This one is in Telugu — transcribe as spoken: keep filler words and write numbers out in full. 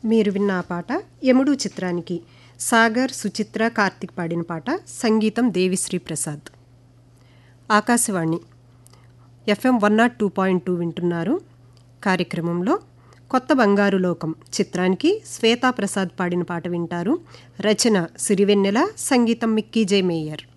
మీరు విన్న ఆ పాట యముడు చిత్రానికి సాగర్, సుచిత్ర, కార్తిక్ పాడిన పాట. సంగీతం Devi Sri Prasad. Akashvani FM one not two point two వింటున్నారు. కార్యక్రమంలో కొత్త బంగారు లోకం చిత్రానికి శ్వేతా ప్రసాద్ పాడిన పాట వింటారు. రచన సిరివెన్నెల, సంగీతం మిక్కీ జే మేయర్.